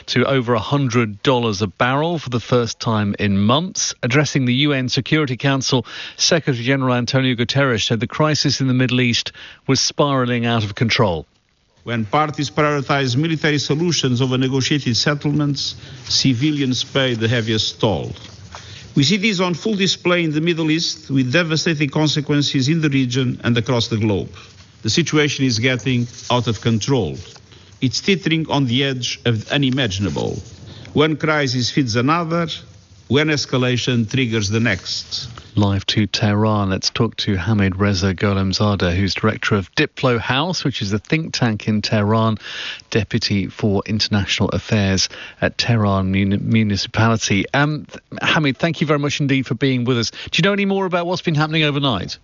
to over $100 a barrel for the first time in months. Addressing the UN Security Council, Secretary General Antonio Guterres said the crisis in the Middle East was spiralling out of control. When parties prioritize military solutions over negotiated settlements, civilians pay the heaviest toll. We see this on full display in the Middle East, with devastating consequences in the region and across the globe. The situation is getting out of control. It's teetering on the edge of the unimaginable. One crisis feeds another, one escalation triggers the next. Live to Tehran, let's talk to Hamid Reza Gholemzadeh, who's director of Diplo House, which is a think tank in Tehran, deputy for international affairs at Tehran municipality. Hamid, thank you very much indeed for being with us. Do you know any more about what's been happening overnight?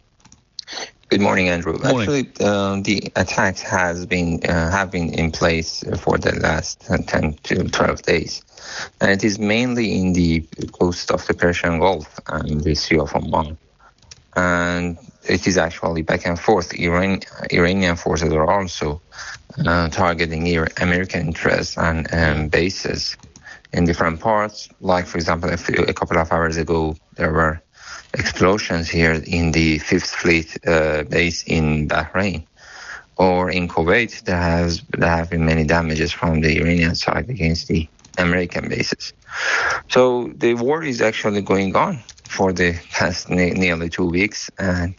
Good morning, Andrew. Morning. Actually, the attacks have been in place for the last 10 to 12 days. And it is mainly in the coast of the Persian Gulf and the Sea of Oman. And it is actually back and forth. Iranian forces are also targeting American interests and bases in different parts. Like, for example, a couple of hours ago, there were explosions here in the Fifth Fleet base in Bahrain. Or in Kuwait, there have been many damages from the Iranian side against the American bases. So the war is actually going on for the past nearly 2 weeks, and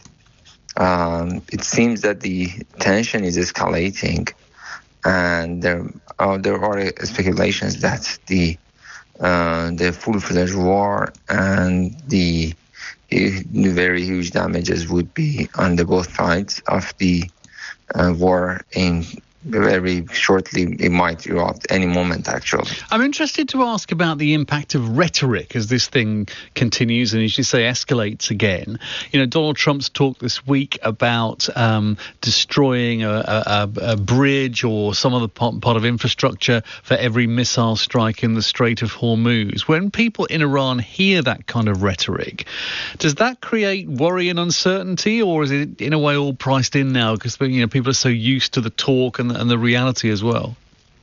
it seems that the tension is escalating, and there are speculations that the full-fledged war and the very huge damages would be on both sides of the war. In very shortly, it might erupt any moment, actually. I'm interested to ask about the impact of rhetoric as this thing continues and, as you say, escalates again. You know, Donald Trump's talked this week about destroying a bridge or some other part of infrastructure for every missile strike in the Strait of Hormuz. When people in Iran hear that kind of rhetoric, does that create worry and uncertainty, or is it in a way all priced in now because people are so used to the talk and the reality as well?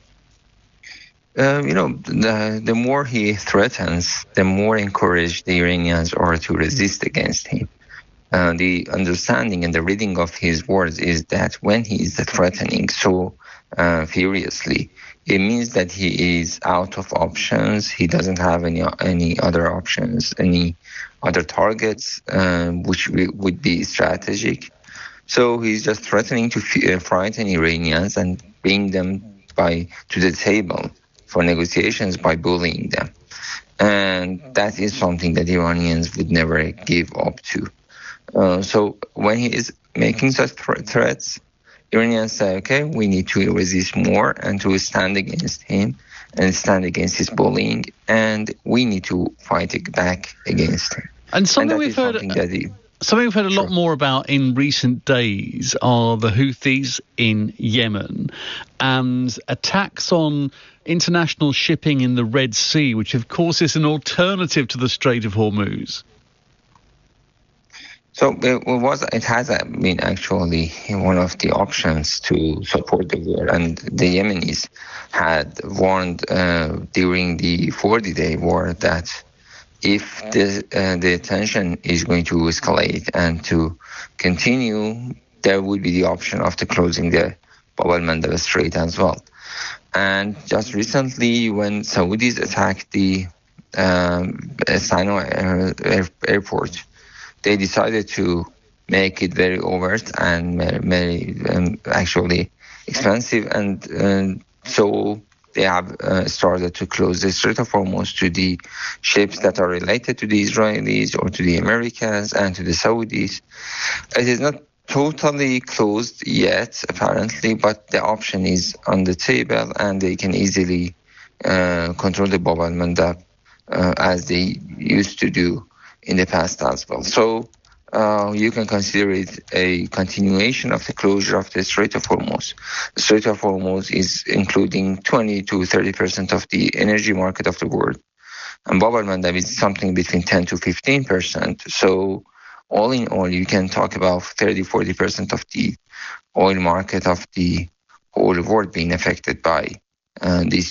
The more he threatens, the more encouraged the Iranians are to resist against him. The understanding and the reading of his words is that when he is threatening so furiously, it means that he is out of options. He doesn't have any other options, any other targets, which would be strategic. So he's just threatening to frighten Iranians and bring them to the table for negotiations by bullying them. And that is something that Iranians would never give up to. So when he is making such threats, Iranians say, okay, we need to resist more and to stand against him and stand against his bullying, and we need to fight back against him. And something we've heard a lot more about in recent days are the Houthis in Yemen and attacks on international shipping in the Red Sea, which of course is an alternative to the Strait of Hormuz. So it has been actually one of the options to support the war, and the Yemenis had warned during the 40-day war that if the tension is going to escalate and to continue, there would be the option of closing the Bab el-Mandeb Strait as well. And just recently, when Saudis attacked the Sana'a airport, they decided to make it very overt and very actually expensive, and so they have started to close the Strait of Hormuz to the ships that are related to the Israelis or to the Americans and to the Saudis. It is not totally closed yet, apparently, but the option is on the table, and they can easily control the Bab el-Mandeb as they used to do in the past as well. So you can consider it a continuation of the closure of the Strait of Hormuz. The Strait of Hormuz is including 20 to 30% of the energy market of the world. And Bab el-Mandeb is something between 10 to 15%. So all in all, you can talk about 30-40% of the oil market of the whole world being affected by these two straits.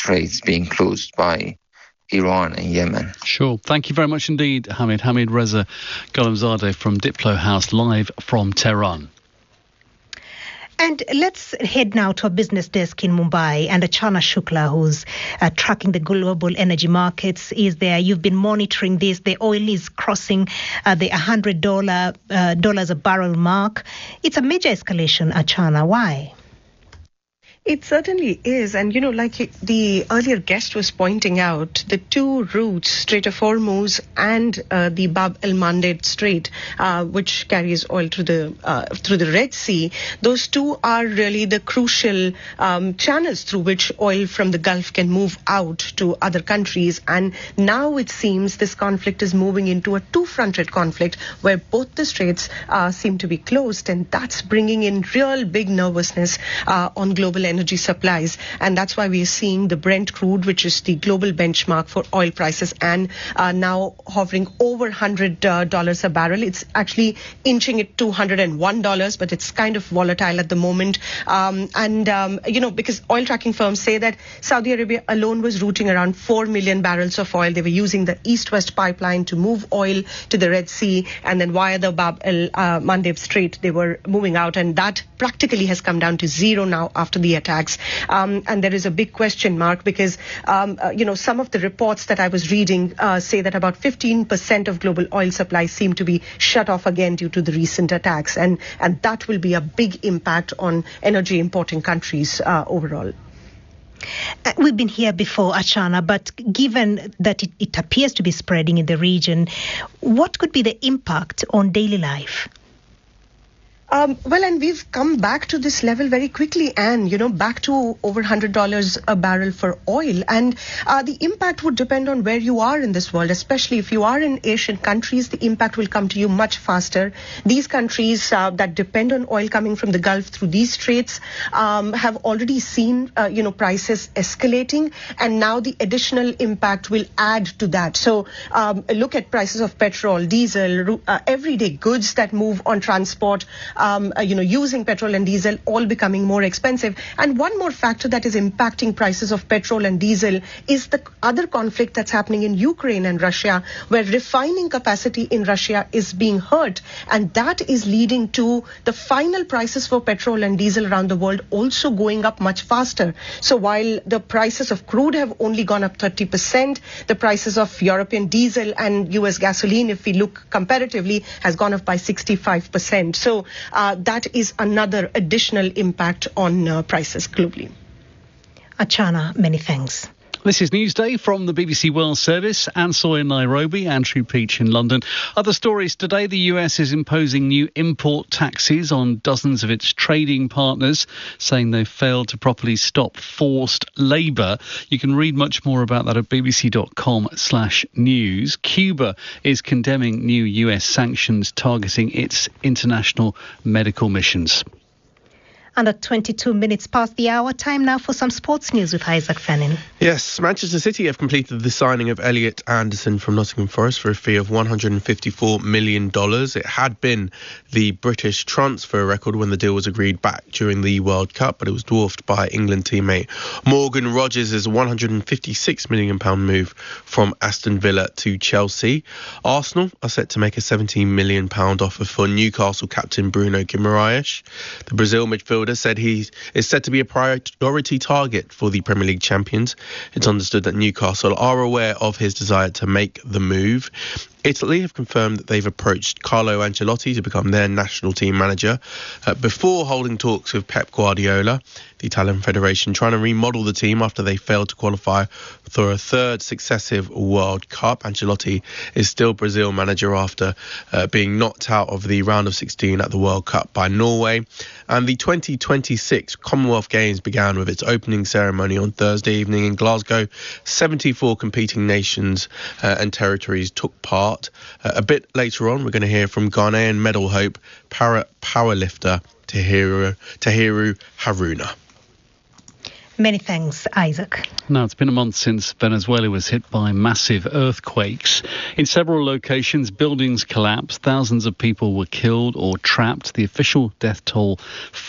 straits being closed by Iran and Yemen. Sure. Thank you very much indeed, Hamid. Hamid Reza Gholamzadeh from Diplo House, live from Tehran. And let's head now to a business desk in Mumbai, and Achana Shukla, who's tracking the global energy markets, is there. You've been monitoring this. The oil is crossing the $100 a barrel mark. It's a major escalation, Achana. Why? It certainly is. And, like the earlier guest was pointing out, the two routes, Strait of Hormuz and the Bab el-Mandeb Strait, which carries oil through the Red Sea, those two are really the crucial channels through which oil from the Gulf can move out to other countries. And now it seems this conflict is moving into a two-fronted conflict where both the straits seem to be closed. And that's bringing in real big nervousness on global energy supplies, and that's why we are seeing the Brent crude, which is the global benchmark for oil prices, and now hovering over $100 a barrel. It's actually inching at $201, but it's kind of volatile at the moment. Because oil tracking firms say that Saudi Arabia alone was routing around 4 million barrels of oil. They were using the East-West pipeline to move oil to the Red Sea, and then via the Bab el-Mandeb Strait, they were moving out, and that practically has come down to zero now after the attacks. And there is a big question mark because, some of the reports that I was reading say that about 15% of global oil supplies seem to be shut off again due to the recent attacks. And that will be a big impact on energy importing countries overall. We've been here before, Achana, but given that it appears to be spreading in the region, what could be the impact on daily life? And we've come back to this level very quickly, and, back to over $100 a barrel for oil. And the impact would depend on where you are in this world, especially if you are in Asian countries, the impact will come to you much faster. These countries that depend on oil coming from the Gulf through these straits have already seen, prices escalating, and now the additional impact will add to that. So look at prices of petrol, diesel, everyday goods that move on transport, using petrol and diesel, all becoming more expensive. And one more factor that is impacting prices of petrol and diesel is the other conflict that's happening in Ukraine and Russia, where refining capacity in Russia is being hurt. And that is leading to the final prices for petrol and diesel around the world also going up much faster. So while the prices of crude have only gone up 30%, the prices of European diesel and US gasoline, if we look comparatively, has gone up by 65%. So that is another additional impact on prices globally. Achana, many thanks. This is Newsday from the BBC World Service. Ansoy in Nairobi, Andrew Peach in London. Other stories today, the US is imposing new import taxes on dozens of its trading partners, saying they've failed to properly stop forced labour. You can read much more about that at bbc.com/news. Cuba is condemning new US sanctions targeting its international medical missions. And at 22 minutes past the hour, time now for some sports news with Isaac Fannin. Yes, Manchester City have completed the signing of Elliot Anderson from Nottingham Forest for a fee of $154 million. It had been the British transfer record when the deal was agreed back during the World Cup, but it was dwarfed by England teammate Morgan Rogers' £156 million move from Aston Villa to Chelsea. Arsenal are set to make a £17 million offer for Newcastle captain Bruno Guimaraes. The Brazil midfielder said he is set to be a priority target for the Premier League champions. It's understood that Newcastle are aware of his desire to make the move. Italy have confirmed that they've approached Carlo Ancelotti to become their national team manager before holding talks with Pep Guardiola. The Italian Federation trying to remodel the team after they failed to qualify for a third successive World Cup. Ancelotti is still Brazil manager after being knocked out of the round of 16 at the World Cup by Norway. And the 2026 Commonwealth Games began with its opening ceremony on Thursday evening in Glasgow. 74 competing nations and territories took part. A bit later on, we're going to hear from Ghanaian medal hope powerlifter Tahiru Haruna. Many thanks, Isaac. Now, it's been a month since Venezuela was hit by massive earthquakes. In several locations, buildings collapsed. Thousands of people were killed or trapped. The official death toll,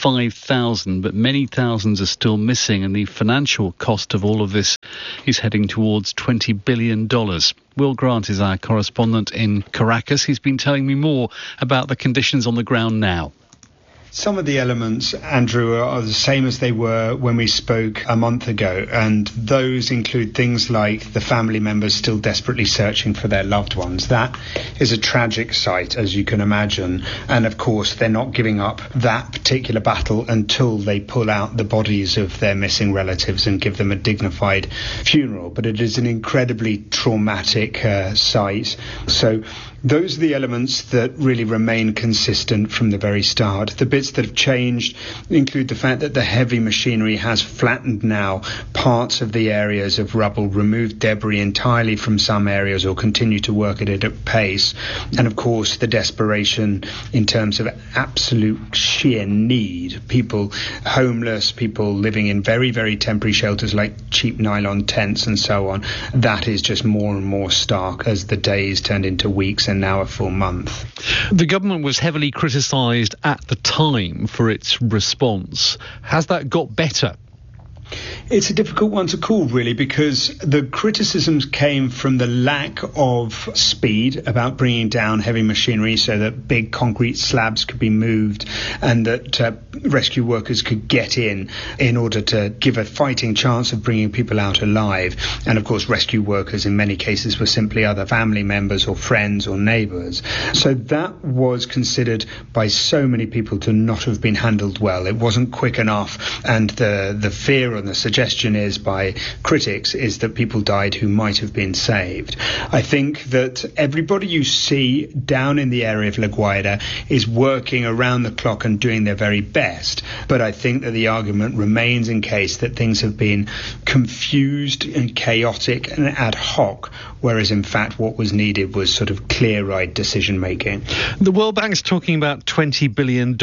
5,000, but many thousands are still missing, and the financial cost of all of this is heading towards $20 billion. Will Grant is our correspondent in Caracas. He's been telling me more about the conditions on the ground now. Some of the elements, Andrew, are the same as they were when we spoke a month ago, and those include things like the family members still desperately searching for their loved ones. That is a tragic sight, as you can imagine, and of course they're not giving up that particular battle until they pull out the bodies of their missing relatives and give them a dignified funeral. But it is an incredibly traumatic sight. So those are the elements that really remain consistent from the very start. The bits that have changed include the fact that the heavy machinery has flattened now parts of the areas of rubble, removed debris entirely from some areas, or continue to work at it at pace. And of course, the desperation in terms of absolute sheer need. People homeless, people living in very, very temporary shelters like cheap nylon tents and so on. That is just more and more stark as the days turned into weeks and now a full month. The government was heavily criticised at the time for its response. Has that got better? It's a difficult one to call, really, because the criticisms came from the lack of speed about bringing down heavy machinery so that big concrete slabs could be moved and that rescue workers could get in order to give a fighting chance of bringing people out alive. And of course, rescue workers in many cases were simply other family members or friends or neighbours. So that was considered by so many people to not have been handled well. It wasn't quick enough, and the fear and the suggestion is by critics is that people died who might have been saved. I think that everybody you see down in the area of La Guaira is working around the clock and doing their very best, but I think that the argument remains in case that things have been confused and chaotic and ad hoc, whereas in fact what was needed was sort of clear-eyed decision making. The World Bank's talking about $20 billion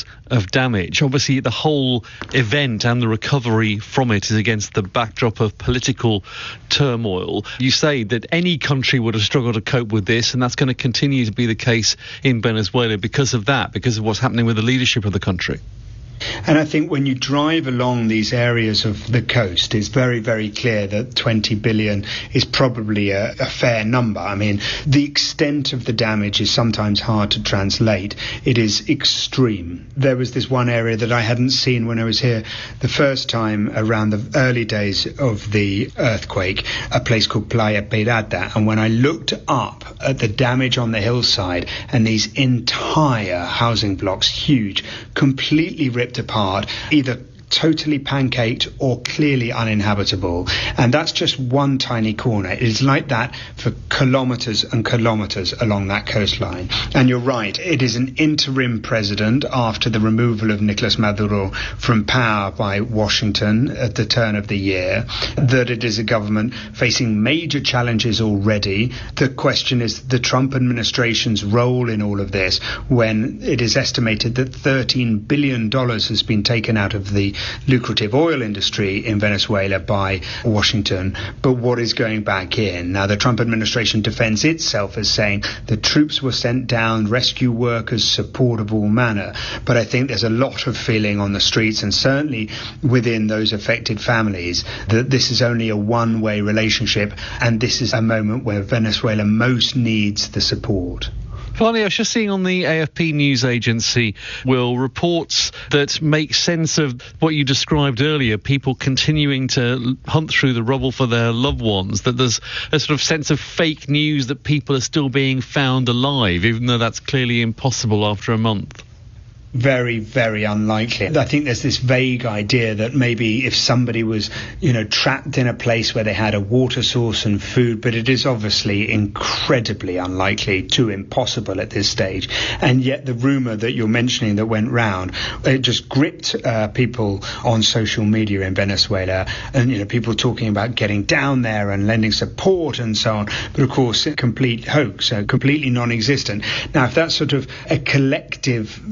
of damage. Obviously the whole event and the recovery from it is against the backdrop of political turmoil. You say that any country would have struggled to cope with this, and that's going to continue to be the case in Venezuela because of that, because of what's happening with the leadership of the country. And I think when you drive along these areas of the coast, it's very, very clear that 20 billion is probably a fair number. I mean, the extent of the damage is sometimes hard to translate. It is extreme. There was this one area that I hadn't seen when I was here the first time around the early days of the earthquake, a place called Playa Pirata. And when I looked up at the damage on the hillside and these entire housing blocks, huge, completely ripped apart, either totally pancaked or clearly uninhabitable. And that's just one tiny corner. It is like that for kilometres and kilometres along that coastline. And you're right, it is an interim president after the removal of Nicolas Maduro from power by Washington at the turn of the year, that it is a government facing major challenges already. The question is the Trump administration's role in all of this, when it is estimated that $13 billion has been taken out of the lucrative oil industry in Venezuela by Washington, but what is going back in? Now, the Trump administration defends itself as saying the troops were sent down, rescue workers, support of all manner. But I think there's a lot of feeling on the streets, and certainly within those affected families, that this is only a one-way relationship, and this is a moment where Venezuela most needs the support. Finally, I was just seeing on the AFP news agency, Will, reports that make sense of what you described earlier, people continuing to hunt through the rubble for their loved ones, that there's a sort of sense of fake news that people are still being found alive, even though that's clearly impossible after a month. Very, very unlikely. I think there's this vague idea that maybe if somebody was, trapped in a place where they had a water source and food, but it is obviously incredibly unlikely to impossible at this stage. And yet the rumour that you're mentioning that went round, it just gripped people on social media in Venezuela, and, people talking about getting down there and lending support and so on. But of course, a complete hoax, completely non-existent. Now, if that's sort of a collective desire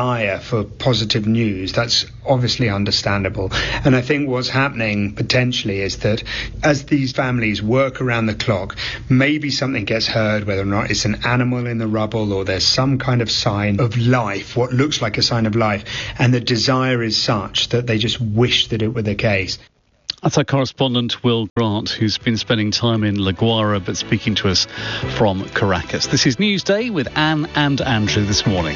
desire for positive news. That's obviously understandable. And I think what's happening potentially is that as these families work around the clock, maybe something gets heard, whether or not it's an animal in the rubble or there's some kind of sign of life, what looks like a sign of life, and the desire is such that they just wish that it were the case. That's our correspondent Will Grant, who's been spending time in La Guaira but speaking to us from Caracas. This is Newsday with Anne and Andrew this morning.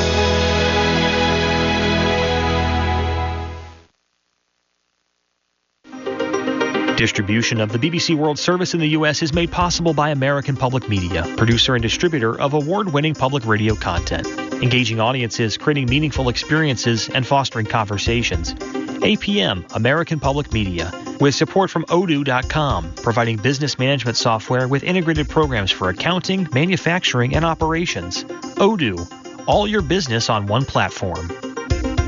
Distribution of the BBC World Service in the U.S. is made possible by American Public Media, producer and distributor of award-winning public radio content, engaging audiences, creating meaningful experiences, and fostering conversations. APM, American Public Media, with support from Odoo.com, providing business management software with integrated programs for accounting, manufacturing, and operations. Odoo, all your business on one platform.